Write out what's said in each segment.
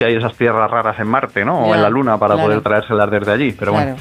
hay esas tierras raras en Marte, ¿no? O en la Luna para poder traérselas desde allí. Pero bueno,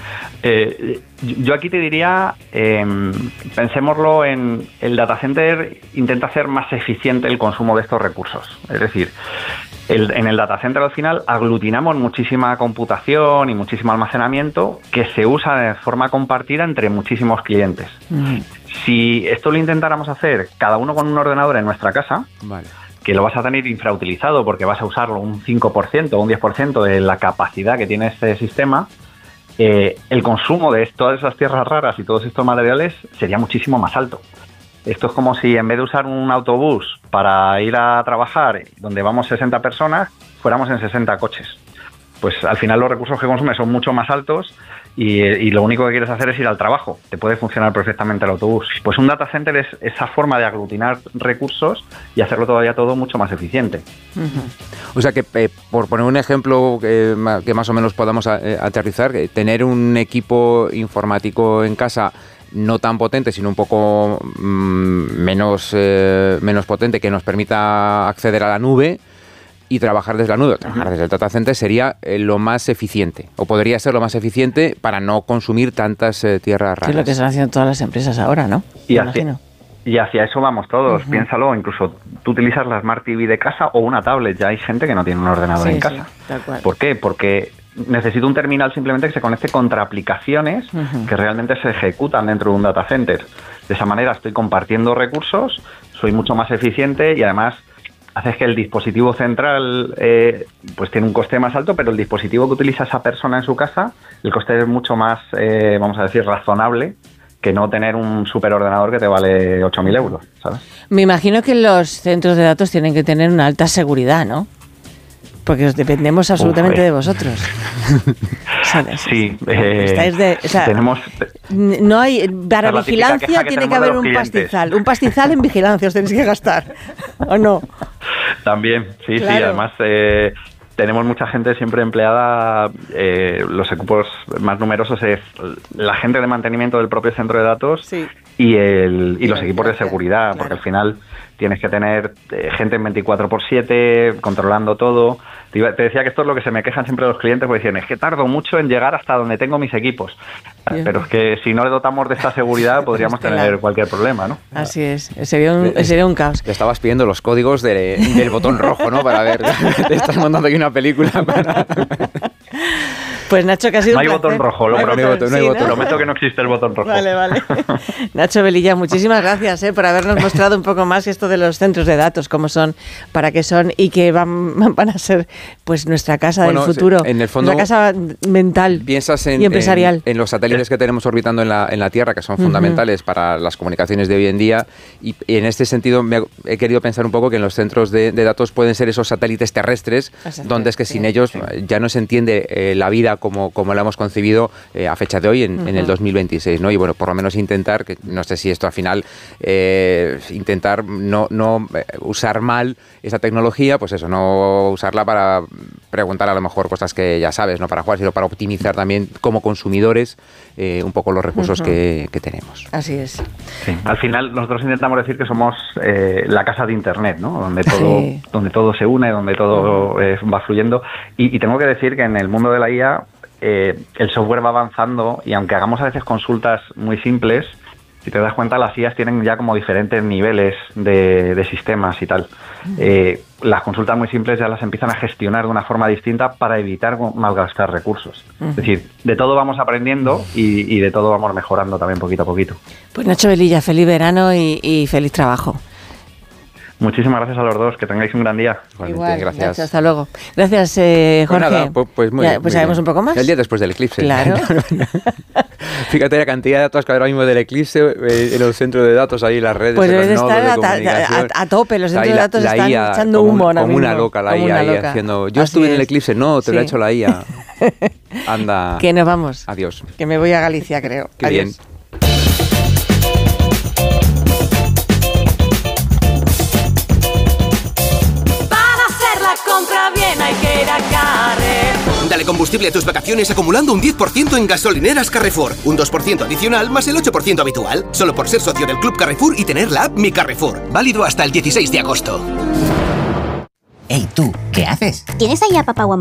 yo aquí te diría, pensémoslo en el data center, intenta hacer más eficiente el consumo de estos recursos. Es decir, en el data center al final aglutinamos muchísima computación y muchísimo almacenamiento que se usa de forma compartida entre muchísimos clientes. Si esto lo intentáramos hacer cada uno con un ordenador en nuestra casa, que lo vas a tener infrautilizado porque vas a usarlo un 5% o un 10% de la capacidad que tiene este sistema, el consumo de todas esas tierras raras y todos estos materiales sería muchísimo más alto. Esto es como si en vez de usar un autobús para ir a trabajar donde vamos 60 personas, fuéramos en 60 coches. Pues al final los recursos que consumes son mucho más altos y lo único que quieres hacer es ir al trabajo. Te puede funcionar perfectamente el autobús. Pues un data center es esa forma de aglutinar recursos y hacerlo todavía todo mucho más eficiente. O sea que, por poner un ejemplo que más o menos podamos aterrizar, tener un equipo informático en casa no tan potente, sino un poco menos potente, que nos permita acceder a la nube y trabajar desde la nube, trabajar desde el data center sería lo más eficiente, o podría ser lo más eficiente para no consumir tantas tierras raras. Que es lo que están haciendo todas las empresas ahora, ¿no? Y hacia eso vamos todos, piénsalo, incluso tú utilizas la Smart TV de casa o una tablet, ya hay gente que no tiene un ordenador en casa. Tal cual. ¿Por qué? Porque necesito un terminal simplemente que se conecte contra aplicaciones que realmente se ejecutan dentro de un data center. De esa manera estoy compartiendo recursos, soy mucho más eficiente y además haces que el dispositivo central pues tiene un coste más alto, pero el dispositivo que utiliza esa persona en su casa, el coste es mucho más, vamos a decir, razonable que no tener un superordenador que te vale 8.000 euros, ¿sabes? Me imagino que los centros de datos tienen que tener una alta seguridad, ¿no? Porque os dependemos absolutamente de vosotros. Sí, tenemos... No hay, para vigilancia tiene que haber un pastizal. Un pastizal en vigilancia os tenéis que gastar, ¿o no? También, sí, claro. Sí, además tenemos mucha gente siempre empleada, los equipos más numerosos es la gente de mantenimiento del propio centro de datos y los equipos de seguridad, porque al final tienes que tener gente en 24/7 controlando todo. Te decía que esto es lo que se me quejan siempre los clientes, porque dicen, es que tardo mucho en llegar hasta donde tengo mis equipos. Pero es que si no le dotamos de esta seguridad podríamos tener cualquier problema, ¿no? Así es, sería un caos. Te estabas pidiendo los códigos del botón rojo, ¿no? Para ver, te estás mandando aquí una película para... Pues Nacho, que ha sido un placer. No hay botón rojo, lo prometo. No hay botón. Prometo que no existe el botón rojo. Vale. Nacho Velilla, muchísimas gracias por habernos mostrado un poco más esto de los centros de datos, cómo son, para qué son y que van a ser pues nuestra casa del futuro, en el fondo, nuestra casa mental y empresarial. En los satélites que tenemos orbitando en la Tierra, que son fundamentales para las comunicaciones de hoy en día, y en este sentido he querido pensar un poco que en los centros de datos pueden ser esos satélites terrestres, donde es que sin ellos ya no se entiende la vida como la hemos concebido a fecha de hoy en el 2026, ¿no? Y bueno, por lo menos intentar, que no sé si esto al final, intentar no usar mal esa tecnología, pues eso, no usarla para preguntar a lo mejor cosas que ya sabes, no para jugar, sino para optimizar también como consumidores un poco los recursos que tenemos. Así es. Sí. Al final nosotros intentamos decir que somos la casa de Internet, ¿no? Donde todo se une, donde todo va fluyendo. Y tengo que decir que en el mundo de la IA el software va avanzando y aunque hagamos a veces consultas muy simples, si te das cuenta, las IAs tienen ya como diferentes niveles de sistemas y tal. Las consultas muy simples ya las empiezan a gestionar de una forma distinta para evitar malgastar recursos. Es decir, de todo vamos aprendiendo y de todo vamos mejorando también poquito a poquito. Pues Nacho Velilla, feliz verano y feliz trabajo. Muchísimas gracias a los dos, que tengáis un gran día. Igual, gracias. Nacho, hasta luego. Gracias, Jorge. Pues nada, pues muy sabemos bien. Un poco más. El día después del eclipse. Claro. Fíjate la cantidad de datos que ahora mismo del eclipse en los centros de datos, ahí las redes. Pues deben estar a tope, los centros de datos están echando humo ahora mismo. Como una loca la IA ahí haciendo... Yo estuve en el eclipse, no, te lo ha hecho la IA. Anda. Que nos vamos. Adiós. Que me voy a Galicia, creo. Qué Adiós. bien. Dale combustible a tus vacaciones acumulando un 10% en gasolineras Carrefour. Un 2% adicional más el 8% habitual. Solo por ser socio del Club Carrefour y tener la app Mi Carrefour. Válido hasta el 16 de agosto. Hey, tú, ¿qué haces? ¿Tienes ahí a papá o a